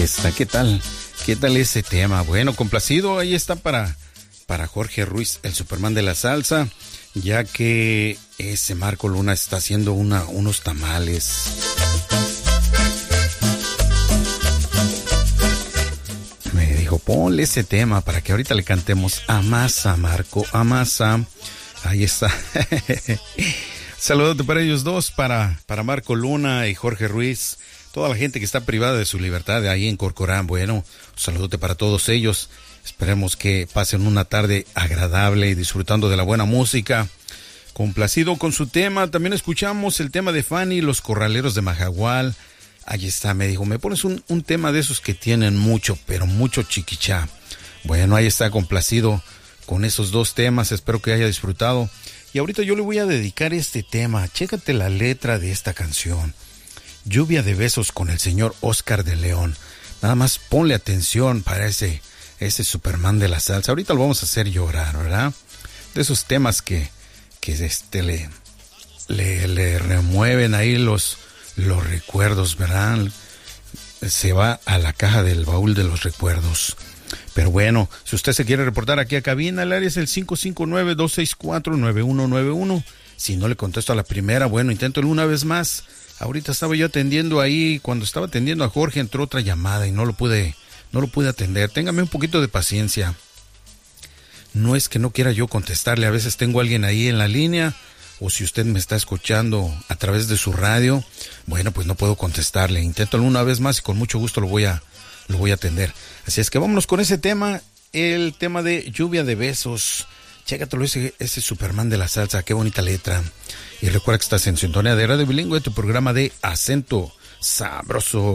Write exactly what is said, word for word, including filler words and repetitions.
está, ¿qué tal? ¿Qué tal ese tema? Bueno, complacido, ahí está para, para Jorge Ruiz, el Superman de la salsa, ya que ese Marco Luna está haciendo una, unos tamales. Me dijo, ponle ese tema para que ahorita le cantemos Amasa, Marco, Amasa. Ahí está. Saludos para ellos dos, para, para Marco Luna y Jorge Ruiz. Toda la gente que está privada de su libertad ahí en Corcorán, bueno, un saludote para todos ellos. Esperemos que pasen una tarde agradable y disfrutando de la buena música. Complacido con su tema. También escuchamos el tema de Fanny, Los Corraleros de Majagual. Ahí está, me dijo, me pones un, un tema de esos que tienen mucho, pero mucho chiquichá. Bueno, ahí está, complacido con esos dos temas. Espero que haya disfrutado. Y ahorita yo le voy a dedicar este tema. Chécate la letra de esta canción. Lluvia de besos con el señor Oscar de León. Nada más ponle atención para ese, ese Superman de la salsa. Ahorita lo vamos a hacer llorar, ¿verdad? De esos temas que, que este, le, le, le remueven ahí los, los recuerdos, ¿verdad? Se va a la caja del baúl de los recuerdos. Pero bueno, si usted se quiere reportar aquí a cabina, el área es el cinco cinco nueve, dos seis cuatro, nueve uno nueve uno. Si no le contesto a la primera, bueno, inténtelo una vez más. Ahorita estaba yo atendiendo ahí, cuando estaba atendiendo a Jorge entró otra llamada y no lo pude, no lo pude atender. Téngame un poquito de paciencia. No es que no quiera yo contestarle, a veces tengo a alguien ahí en la línea, o si usted me está escuchando a través de su radio, bueno, pues no puedo contestarle. Inténtalo una vez más y con mucho gusto lo voy a, lo voy a atender. Así es que vámonos con ese tema, el tema de Lluvia de Besos. Chécatelo, ese, ese Superman de la salsa, qué bonita letra. Y recuerda que estás en sintonía de Radio Bilingüe, tu programa de acento sabroso.